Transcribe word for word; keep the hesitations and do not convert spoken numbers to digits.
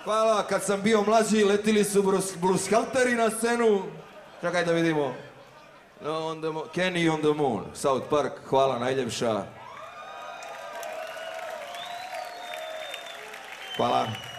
hvala, kad sam bio mlađi letili su Bruce Helteri na scenu. Čekaj da vidimo. On the Kenny on the Moon, South Park, hvala najljepša. Hvala.